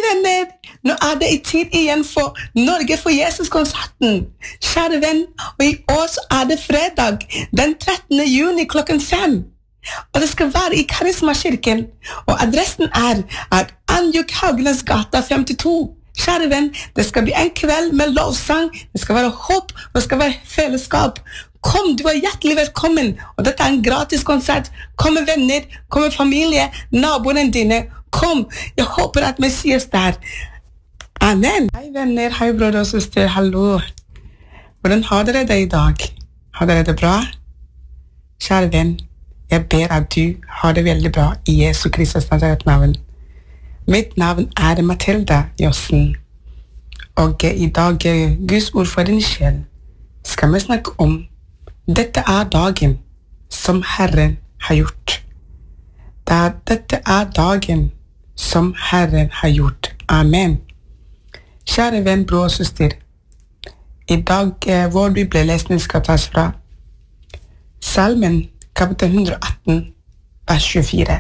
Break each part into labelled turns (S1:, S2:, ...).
S1: venner, nå det I tid igjen for Norge for Jesus-konserten. Kjære venn, og I år så det fredag, den 13. juni klokken 5. Og det skal være I Karismakirken, og adressen at Anjuk Haugenes gata 52. Kjære venn, det skal bli en kveld med lovsang, det skal være håp, og det skal være fellesskap. Kom, du hjertelig velkommen, og dette en gratis konsert. Kom med venner, kom med familie, naboene dine. Kom, jeg håper at Messias der. Amen. Hei venner, hei brødre og søster, hallo. Hvordan har dere det I dag? Har dere det bra? Kjære venn, jeg ber at du har det veldig bra I Jesu Kristus navn. Mitt navn Mathilda Jossen, og I dag Guds ord for din sjel skal vi snakke om dette dagen som Herren har gjort. Dette dagen som Herren har gjort. Amen. Kjære venn, bror og søster, I dag vår bibellesning skal tas fra Salmen kapittel 118, vers 24.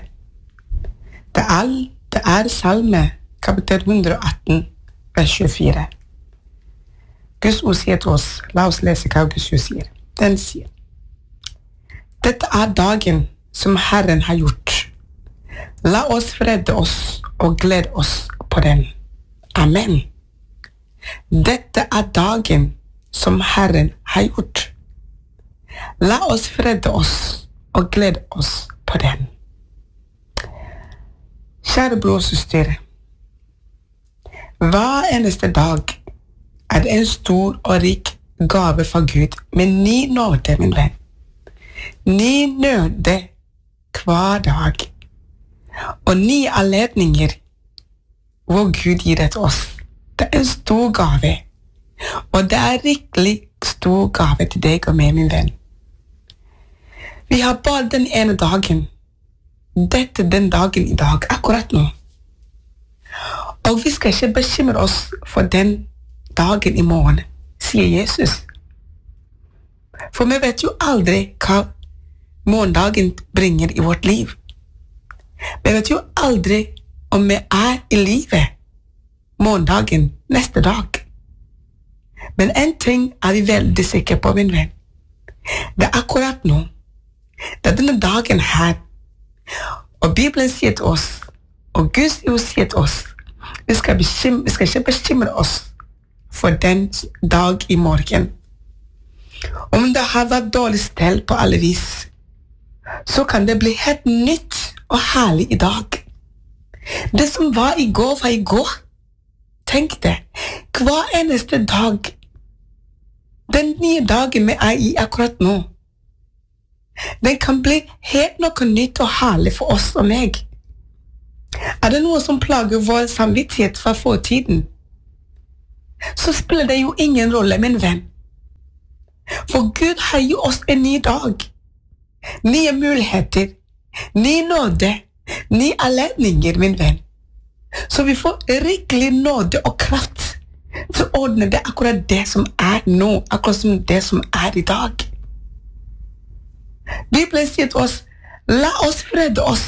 S1: Det Salme kapittel 118, vers 24. Guds ord sier til oss, la oss lese hva Guds ord sier. Den sier, dette dagen som Herren har gjort. La oss frede oss og glede oss på den. Amen. Dette dagen som Herren har gjort. La oss frede oss og glede oss på den. Kjære bror og søster, hver eneste dag det en stor og rik gave fra Gud, med ny nåde, min venn. Ny nåde hver dag, og nye anledninger hvor Gud gir det til oss. Det en stor gave, og det riktig stor gave til deg og meg, min venn. Vi har bare den ene dagen. Dette den dagen I dag, akkurat nå. Og vi skal ikke bekymre oss for den dagen I morgen, sier Jesus. For vi vet jo aldri hva morgendagen bringer I vårt liv. Vi vet jo aldri om vi I livet morgendagen neste dag. Men en ting vi veldig sikre på, min venn. Det akkurat nå. Det denne dagen her. Og Bibelen sier til oss, og Guds ord sier til oss, vi skal ikke bekymre oss for den dag I morgen. Om det har vært dårlig stell på alle vis, så kan det bli helt nytt og herlig I dag. Det som var I går. Tenk det, hver eneste dag, den nye dagen vi I akkurat nå, den kan bli helt noe nytt og herlig for oss og meg. Det noe som plager vår samvittighet fra fortiden, så spiller det jo ingen rolle, min venn. For Gud har jo oss en ny dag, nye muligheter, ny nåde, nye anledninger, min venn. Så vi får rikelig nåde og kraft til å ordne det akkurat det som nå, akkurat som det som I dag. Bibelen sier til oss, la oss frede oss.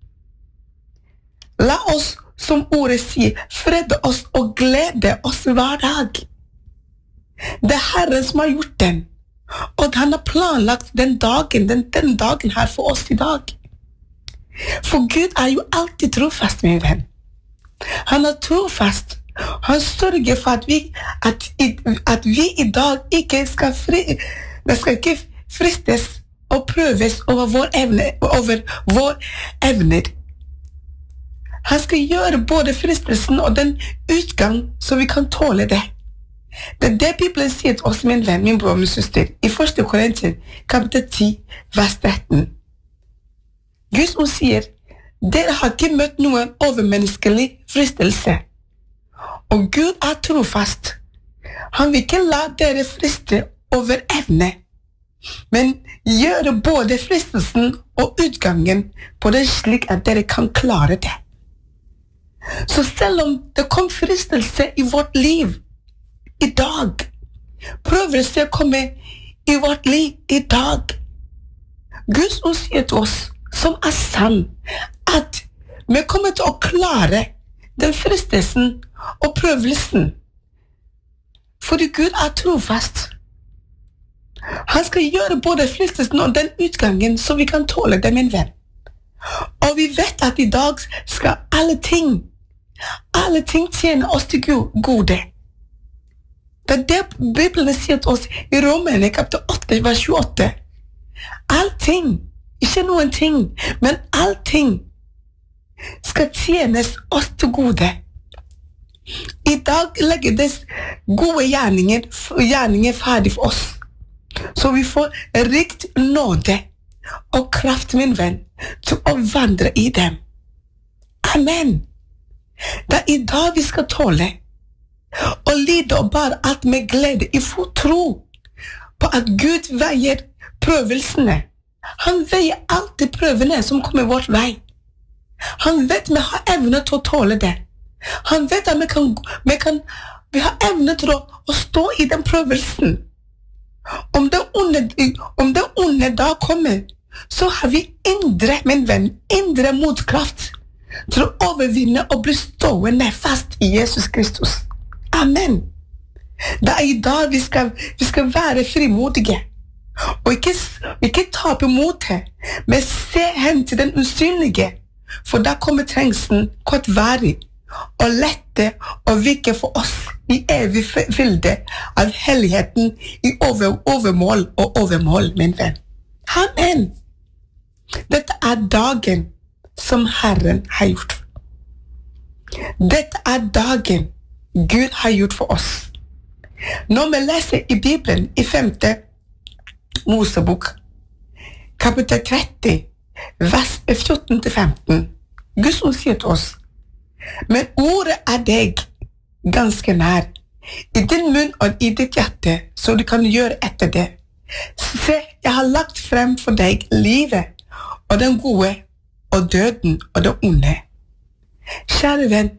S1: La oss, som ordet sier, frede oss og glede oss hver dag. Det Herren som har gjort den, og han har planlagt den dagen her for oss I dag. For Gud jo alltid trofast, min venn. Han trofast. Han sørger for at vi I dag ikke skal fristes og prøves over vår evner. Han skal gjøre både fristelsen og den utgang så vi kan tåle det. Det det Bibelen sier til oss, min venn, min bror og min søster, I 1. Korinter, kapittel 10, vers 13. Guds ord sier, dere har ikke møtt noen overmenneskelig fristelse. Og Gud trofast. Han vil ikke la dere friste over evne, men gjøre både fristelsen og utgangen på det slik at dere kan klare det. Så selv om det kom fristelse I vårt liv I dag, prøver det å komme I vårt liv I dag. Guds ord sier til oss, som sann, at vi kommer til å klare den fristelsen og prøvelsen. Fordi Gud trofast. Han skal gjøre både fristelsen og den utgangen, så vi kan tåle det, min venn. Og vi vet at i dag skal alle ting tjene oss til gode. Det det Bibelen sier til oss i Romerne kapittel 8, vers 28. Allting, ikke noen ting, men allting skal tjenes oss til gode. I dag legger det gode gjerninger ferdig for oss, så vi får rikt nåde og kraft, min venn, til å vandre i dem. Amen. Det i dag vi skal tåle og lide og bare alt med glede i full tro på at Gud veier prøvelsene. Han veier alltid prøvene som kommer vår vei. Han vet vi har evne til å tåle det. Han vet at vi har evne til å stå i den prøvelsen. Om det onde da kommer, så har vi min venn, indre motkraft til å overvinne og bli stående fast i Jesus Kristus. Amen. Det i dag vi skal være frimodige, og ikke tape motet, men se hen til den usynlige, for da kommer trengselen kortvarig, og lette og virke for oss i evig fylde av helligheten i overmål og overmål, min venn. Amen. Dette dagen som Herren har gjort. Dette dagen Gud har gjort for oss. Når vi leser i Bibelen i 5. Mosebok, kapittel 30, vers 14-15, Guds ord sier til oss: men ordet deg ganske nær, i din munn og i ditt hjerte, så du kan gjøre etter det. Se, jeg har lagt frem for deg livet, og den gode, og døden, og det onde. Kjære venn,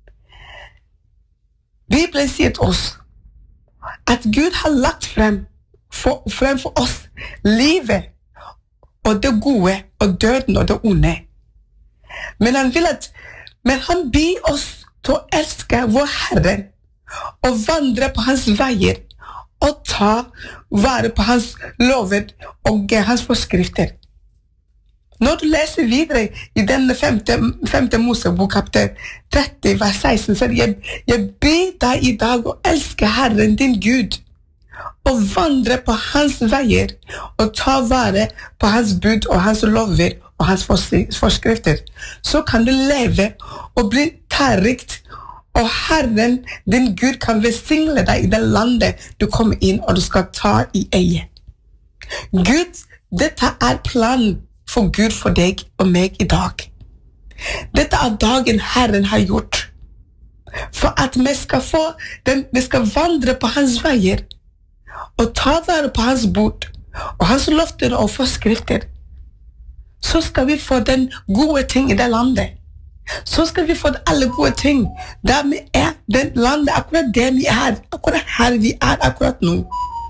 S1: Bibelen sier til oss at Gud har lagt frem for oss livet, og det gode, og døden, og det onde. Men han byr oss til å elske vår Herre, og vandre på hans veier, og ta vare på hans lover og hans forskrifter. Når du leser videre i denne 5. Mosebok, kapittel 30, vers 16, så jeg byr deg i dag å elske Herren din Gud, og vandre på hans veier, og ta vare på hans bud og hans lover og hans forskrifter. Så kan du leve og bli tærrikt, og Herren din Gud kan velsigne deg i det landet du kommer inn og du skal ta i eie. Gud, dette planen for Gud for deg og meg i dag. Dette dagen Herren har gjort, for at vi skal vandre på hans veier, og ta vare på hans bud, og hans løfter og forskrifter. Så skal vi få den gode ting i det landet. Så skal vi få alle gode ting der vi den landet, akkurat det vi akkurat her vi akkurat nå.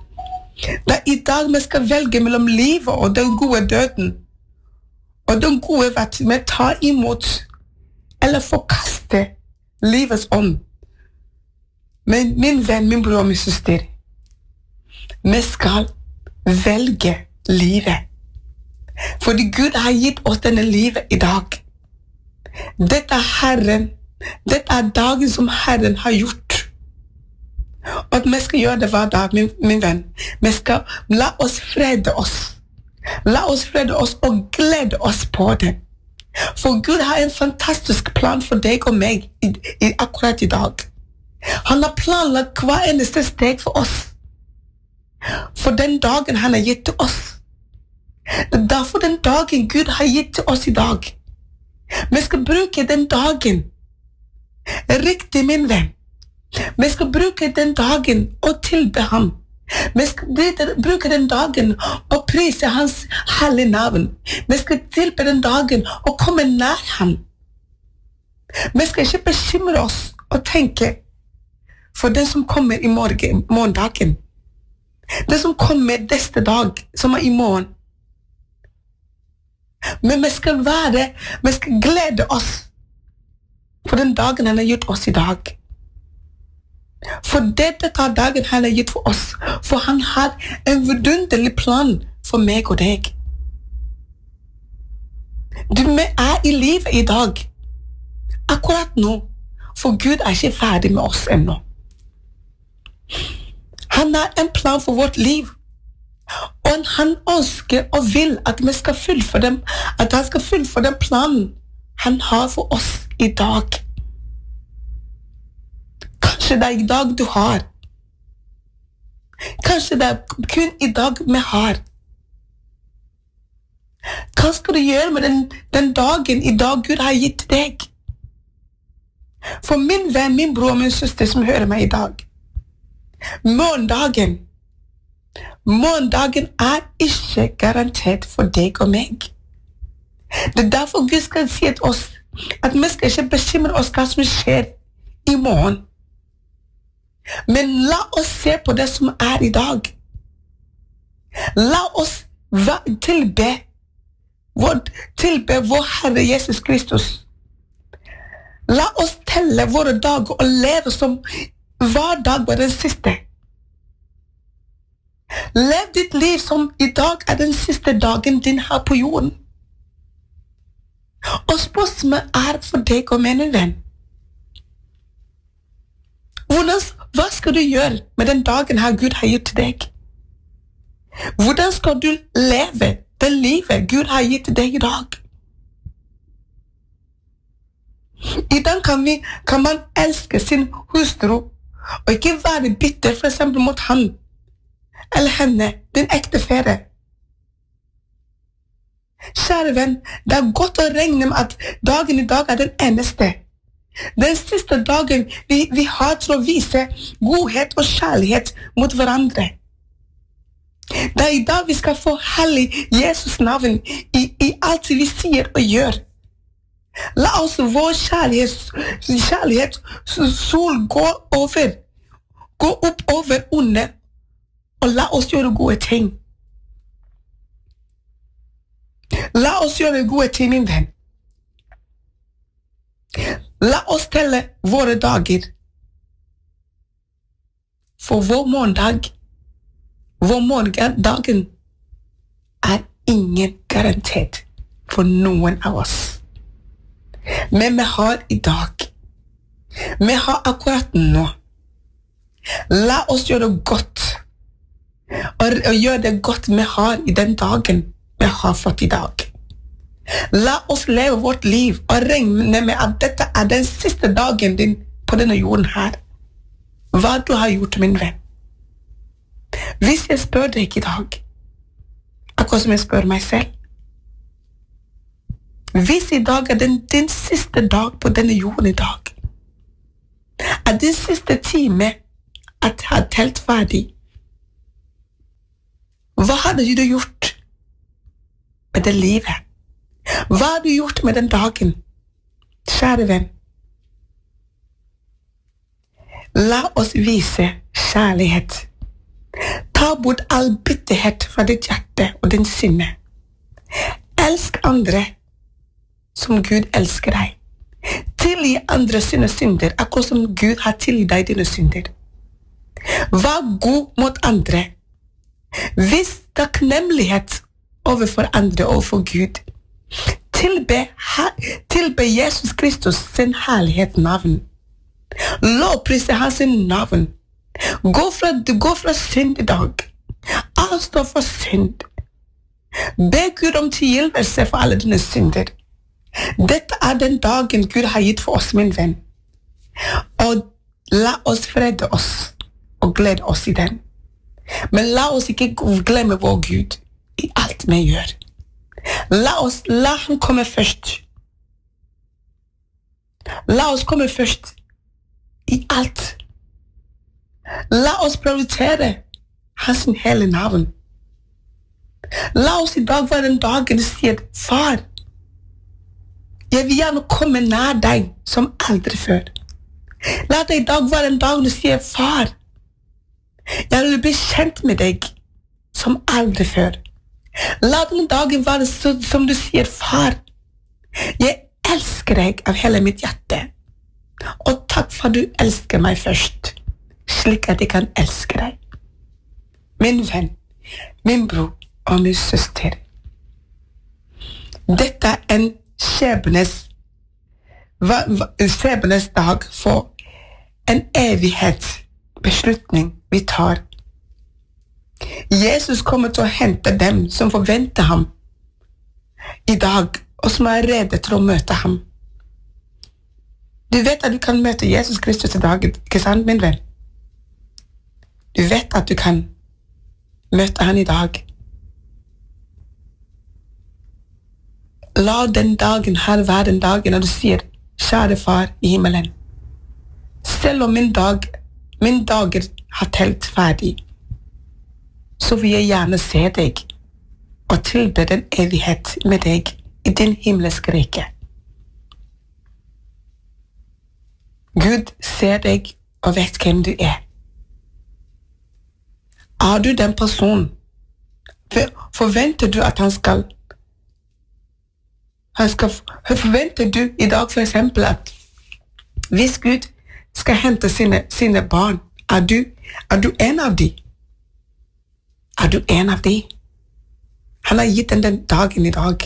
S1: Da i dag vi skal velge mellom livet og den gode døden, og den gode vet vi tar imot eller forkaste livets ånd. Men min venn, min bror, min søster, vi skal velge livet. Fordi Gud har gitt oss denne livet i dag. Dette dagen som Herren har gjort. Og vi skal gjøre det hver dag, min venn. Vi skal la oss frede oss. La oss frede oss og glede oss på det. For Gud har en fantastisk plan for deg og meg akkurat i dag. Han har planlagt hver eneste steg for oss. For den dagen han har gitt til oss. Det derfor den dagen Gud har gitt til oss i dag. Vi skal bruke den dagen riktig, min venn. Vi skal bruke den dagen og tilbe ham. Vi skal bruke den dagen og prise hans hellige navn. Vi skal tilbe den dagen og komme nær ham. Vi skal ikke bekymre oss og tenke for det som kommer i morgendagen. Det som kommer neste dag, som i morgen. Men vi skal glede oss. For den dagen han har gitt oss i dag. For dette dagen han har gitt for oss, for han har en vidunderlig plan for meg og deg. Du er i livet i dag, akkurat nå, for Gud er ikke ferdig med oss ennå. Han har en plan for vårt liv, og han ønsker og vil at vi skal fullføre dem, at han skal fullføre den planen han har for oss i dag. Kanskje det er i dag du har. Kanskje det er kun i dag vi har. Hva skal du gjøre med den dagen i dag Gud har gitt deg? For min venn, min bror og min søster som hører meg i dag, morgendagen er ikke garantert for deg og meg. Det er derfor Gud skal si til oss at vi skal ikke bekymre oss hva som skjer i morgen. Men la oss se på det som er i dag. La oss tilbe vår Herre Jesus Kristus. La oss telle våre dager og leve som hver dag var den siste. Lev ditt liv som i dag er den siste dagen din her på jorden. Og spørsmålet er for deg og min venn. Hva skal du gjøre med den dagen her Gud har gitt til deg? Hvordan skal du leve det livet Gud har gitt til deg i dag? I dag kan man elske sin hustru og ikke være bitter for eksempel mot han eller henne, din ektefelle. Kjære venn, det er godt å regne med at dagen i dag er den eneste. Den siste dagen vi har til å vise godhet og kjærlighet mot hverandre. Det er i dag vi skal få hellig Jesus navn i alt vi sier og gjør. La oss vår kjærlighet sol gå opp over onde, og la oss gjøre gode ting. La oss gjøre gode ting, min venn. La oss telle våre dager. For vår morgendagen er ingen garantert for noen av oss. Men vi har i dag. Vi har akkurat nå. La oss gjøre godt. Og gjøre det godt vi har i den dagen vi har fått i dag. La oss leve vårt liv og regne med at dette er den siste dagen din på denne jorden her. Hva du har gjort, min venn. Hvis jeg spør deg i dag, akkurat som jeg spør meg selv, hvis i dag er din siste dag på denne jorden i dag, er din siste time at jeg har telt ferdig, hva hadde du gjort med det livet? Hva har du gjort med den dagen? Kjære venn, la oss vise kjærlighet. Ta bort all bitterhet fra ditt hjerte og din sinne. Elsk andre som Gud elsker deg. Tilgi andre sine synder, akkurat som Gud har tilgitt deg dine synder. Vær god mot andre. Vis takknemlighet overfor andre og for Gud. Tilbe Jesus Kristus sin herlighet navn. Lovprise hans navn. Gå fra synd i dag. Avstå fra synd. Be Gud om tilgivelse for alle dine synder. Dette er den dagen Gud har gitt for oss, min venn. Og la oss frede oss og glede oss i den. Men la oss ikke glemme vår Gud i alt vi gjør. La ham komme først. La oss komme først i alt. La oss prioritere hans hele navn. La oss i dag være den dagen du sier, far, jeg vil gjerne komme nær deg som aldri før. La det i dag være en dag du sier, far, jeg vil bli kjent med deg som aldri før. La den dagen være som du sier, far, jeg elsker deg av hele mitt hjerte. Og takk for at du elsker meg først, slik at jeg kan elske deg. Min venn, min bror og min søster. Dette en skjebnes dag for en evighetsbeslutning vi tar. Jesus kommer til å hente dem som forventer ham i dag, og som redde til å møte ham. Du vet at du kan møte Jesus Kristus i dag, ikke sant, min venn? Du vet at du kan møte han i dag. La den dagen her være den dagen når du sier, kjære far i himmelen, selv om min dager har telt ferdig, så vil jeg gjerne se deg og tilbe den evighet med deg i din himmelske rike. Gud ser deg og vet hvem du er. Er du den personen? Forventer du at han skal forventer du i dag for eksempel at hvis Gud skal hente sine barn, er du en av de? Er du en av de? Han har gitt den dagen i dag.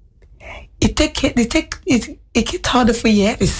S1: Ikke ta det forgjeves.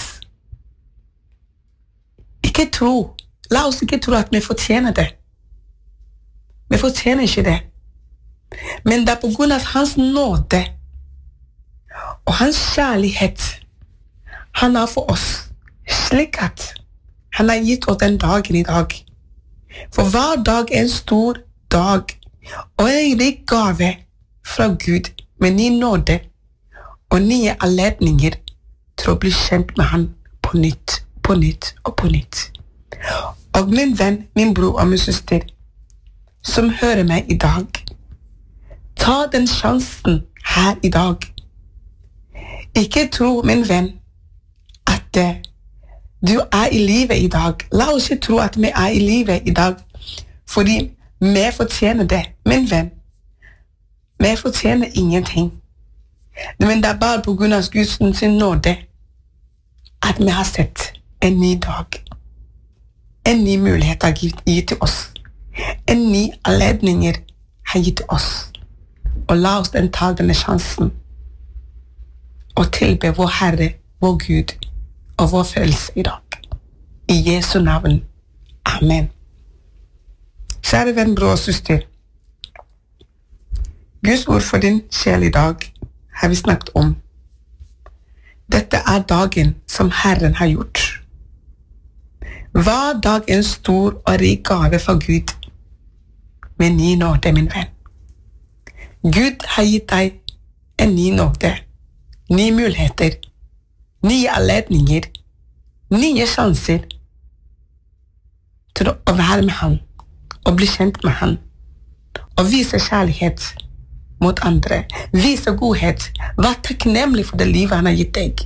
S1: Ikke tro. La oss ikke tro at vi fortjener det. Vi fortjener ikke det. Men det er på grunn av hans nåde og hans kjærlighet han har for oss, slik at han har gitt oss den dagen i dag. For hver dag er en stor dag, og en rik gave fra Gud med ny nåde og nye anledninger til å bli kjent med han på nytt, på nytt og på nytt. Og min venn, min bror og min søster, som hører meg i dag, ta den sjansen her i dag. Ikke tro, min venn, at du er i livet i dag. La oss ikke tro at vi er i livet i dag, fordi vi fortjener det, min venn. Vi fortjener ingenting. Men det er bare på grunn av Guds nåde at vi har sett en ny dag. En ny mulighet har gitt til oss. En ny anledninger har gitt til oss. Og la oss den ta denne sjansen og tilbe vår Herre, vår Gud og vår frelse i dag. I Jesu navn. Amen. Kjære venn, bror og søster. Guds ord for din sjel i dag har vi snakket om. Dette er dagen som Herren har gjort. Hver dag er en stor og rik gave fra Gud. Med ny nåde, min venn. Gud har gitt deg en ny nåde. Nye muligheter, nye anledninger, nye sjanser til å være med han, og bli kjent med han, og vise kjærlighet mot andre, vise godhet, vær takknemlig for det livet han har gitt deg.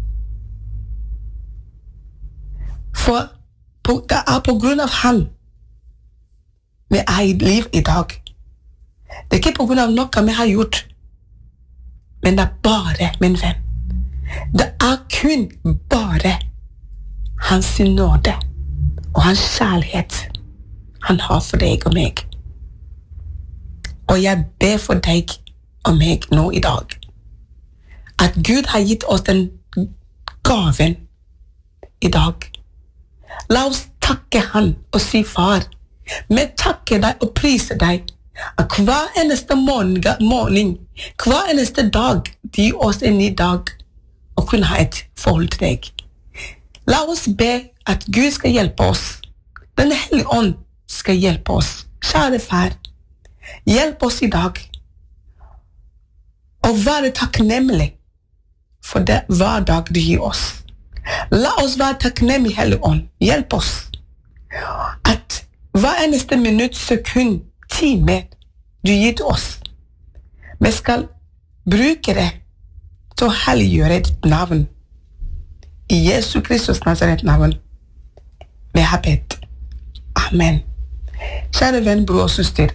S1: For det er på grunn av han vi er i liv i dag. Det er ikke på grunn av noe vi har gjort, men det er bare, min venn, det er kun bare hans nåde og hans kjærlighet han har for deg og meg. Og jeg ber for deg og meg nå i dag, at Gud har gitt oss den gaven i dag. La oss takke han og si, far, vi takker deg og priser deg, at hver eneste morgen, hver eneste dag, de oss en ny dag, og kunne ha et forhold til deg. La oss be at Gud skal hjelpe oss. Den hellige ånd skal hjelpe oss. Kjære far, hjelp oss i dag, og være takknemlig for det hver dag du gir oss. La oss være takknemlig, hellige ånd. Hjelp oss. At hver eneste minutt, sekund, time du gir til oss, vi skal bruke det til å helliggjøre ditt navn. I Jesu Kristus Nazaret navn. Vi har bedt. Amen. Kjære venn, bror og søster.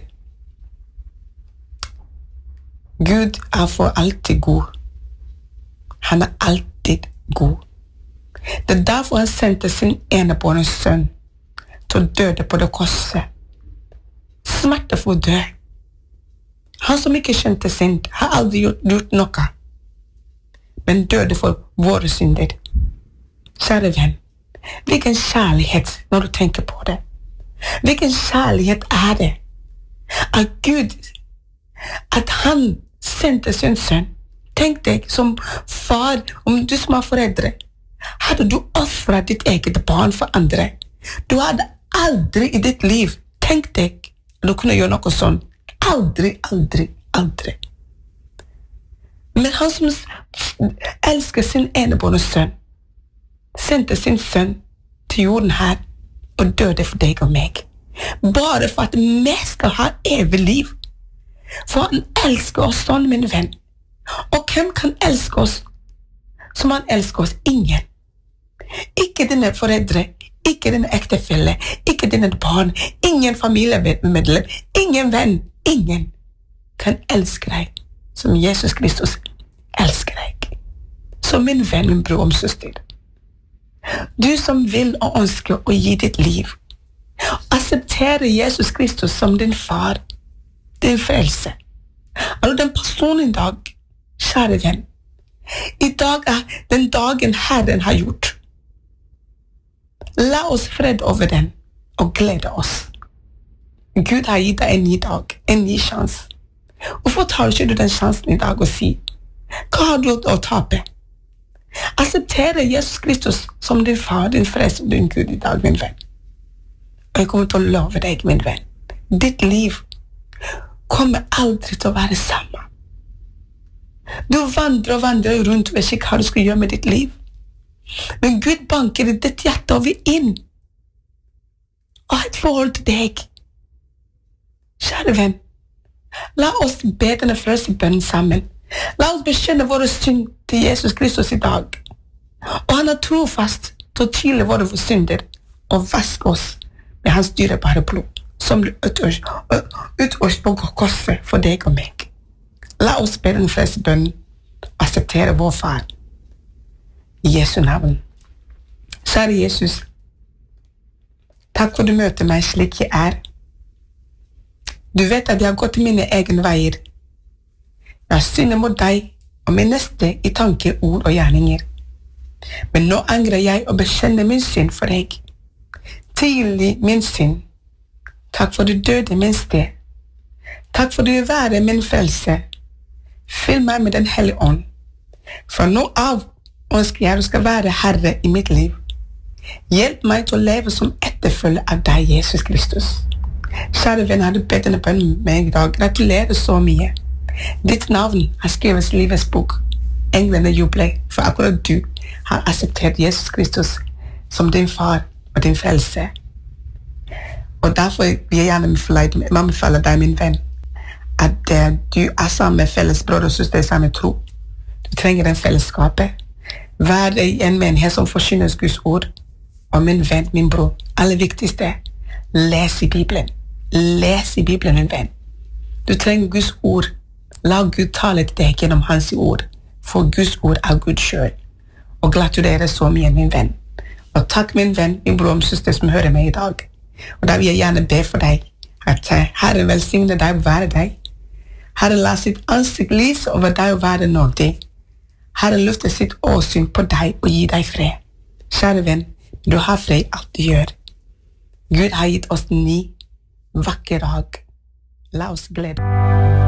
S1: Gud er for alltid god. Han er alltid god. Det derfor han sendte sin enebårne sønn til å døde på det korset. Smerte for å dø. Han som ikke skjønte synd, har aldri gjort noe, men døde for våre synder. Kjære venn, hvilken kjærlighet når du tenker på det. Hvilken kjærlighet det? At Gud, at han sendte sin sønn. Tenk deg som far, om du som har foreldre, hadde du offret ditt eget barn for andre. Du hadde aldri i ditt liv, tenk deg, du kunne gjøre noe sånn. Aldri, aldri, aldri. Men han som elsker sin enebårne sønn, sendte sin sønn til jorden her og døde for deg og meg. Bare for at vi skal ha evig liv. For han elsker oss sånn, min venn. Og hvem kan elske oss som han elsker oss? Ingen. Ikke dine foreldre, ikke dine ektefelle, ikke dine barn, ingen familiemedlem, ingen venn, ingen kan elske deg som Jesus Kristus elsker deg. Som min venn, min bror og søster. Du som vil og ønsker å gi ditt liv, akseptere Jesus Kristus som din far, din frelse. Er du den personen i dag, kjære venn? I dag den dagen Herren har gjort. La oss fred over den og glede oss. Gud har gitt deg en ny dag, en ny sjans. Hvorfor tar ikke du den sjansen i dag og sier, hva har du å tape? Akseptere Jesus Kristus som din far, din frelse og din Gud i dag, min venn. Og jeg kommer til å love deg, min venn, ditt liv kommer aldri til å være samme. Du vandrer og vandrer rundt og vet ikke hva du skal gjøre med ditt liv. Men Gud banker i ditt hjerte og vil inn. Og ha et forhold til deg. Kjære venn, la oss be denne første bønnen sammen. La oss bekjenne våre synd til Jesus Kristus i dag. Og han er trofast til å tyle våre synder og vaske oss med hans dyrebare blod, som ble utøst på korset for deg og meg. La oss be den første bønnen, akseptere vår far. I Jesu navn. Kjære Jesus, takk for du møter meg slik jeg er. Du vet at jeg har gått mine egne veier. Jeg synder mot deg og min neste i tanker, ord og gjerninger. Men nå angrer jeg og bekjenner min synd for deg. Tilgi min synd. Takk for du døde min sted. Takk for du vil være min frelse. Fyll meg med den hellige ånd. Fra nå av ønsker jeg skal være Herre i mitt liv. Hjelp meg til å leve som etterfølger av deg, Jesus Kristus. Kjære venn, har du bedt denne bønnen med meg i dag? Gratulerer så mye. Ditt navn har skrevet i livets bok. Englene jubler, for akkurat du har akseptert Jesus Kristus som din far og din frelse. Og derfor vil jeg gjerne anbefale deg, min venn, at du er sammen med felles brødre og søstre i samme tro. Du trenger den fellesskapet. Vær i en menighet som forkynner Guds ord. Og min venn, min bror, aller viktigste, les i Bibelen. Les i Bibelen, min venn. Du trenger Guds ord. La Gud tale til deg gjennom hans ord, for Guds ord er Gud selv. Og gratulerer så mye, min venn. Og takk, min venn, min bror og søster som hører meg i dag. Og da vil jeg gjerne be for deg, at Herren velsigne deg og være deg. Herren la sitt ansikt lyse over deg og være nådig. Herren løfter sitt åsyn på deg og gi deg fred. Kjære venn, du har fred i alt du gjør. Gud har gitt oss en ny, vakker dag. La oss glede.